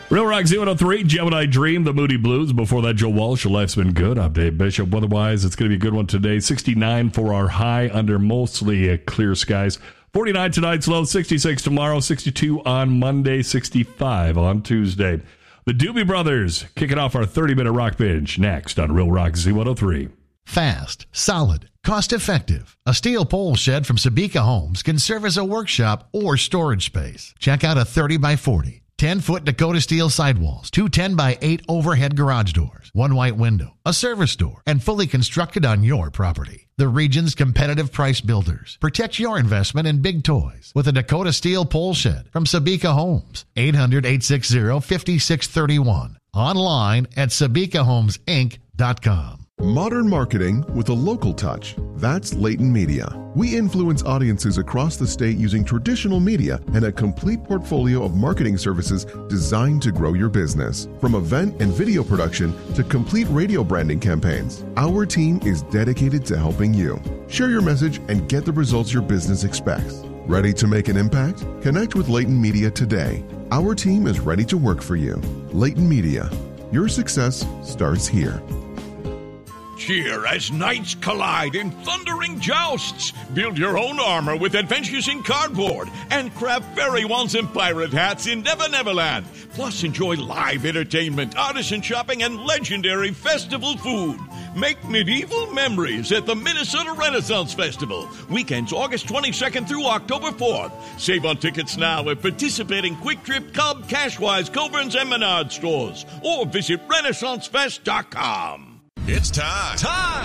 Real Rock Z103, Gemini Dream, the Moody Blues. Before that, Joe Walsh, Your Life's Been Good. I'm Dave Bishop. Otherwise, it's going to be a good one today. 69 for our high under mostly clear skies. 49 tonight's low, 66 tomorrow, 62 on Monday, 65 on Tuesday. The Doobie Brothers kicking off our 30-minute rock binge next on Real Rock Z103. Fast, solid, cost-effective. A steel pole shed from Sabika Homes can serve as a workshop or storage space. Check out a 30 by 40, 10-foot Dakota steel sidewalls, 2 10 by 8 overhead garage doors, 1 white window, a service door, and fully constructed on your property. The region's competitive price builders. Protect your investment in big toys with a Dakota steel pole shed from Sabika Homes. 800-860-5631. Online at SabikaHomesInc.com. Modern marketing with a local touch. That's Leighton Media. We influence audiences across the state using traditional media and a complete portfolio of marketing services designed to grow your business. From event and video production to complete radio branding campaigns, our team is dedicated to helping you. Share your message and get the results your business expects. Ready to make an impact? Connect with Leighton Media today. Our team is ready to work for you. Leighton Media. Your success starts here. Cheer as knights collide in thundering jousts. Build your own armor with Adventures in Cardboard and craft fairy wands and pirate hats in Never Neverland. Plus, enjoy live entertainment, artisan shopping, and legendary festival food. Make medieval memories at the Minnesota Renaissance Festival. Weekends August 22nd through October 4th. Save on tickets now at participating Quick Trip, Cub, Cashwise, Coburn's, and Menard stores. Or visit RenaissanceFest.com. It's time.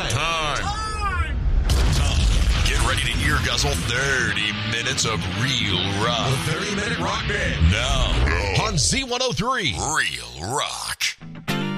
Get ready to ear guzzle 30 minutes of real rock. The 30-minute rock band. Now on Z103, Real Rock.